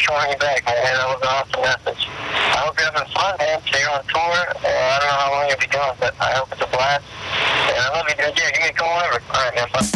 for calling me back, man. That was an awesome message. I hope you're having fun, man. So you're on tour. I don't know how long you'll be doing, but I hope it's a blast. And I love you, dude. Yeah, give me a call whenever. All right, man. Bye.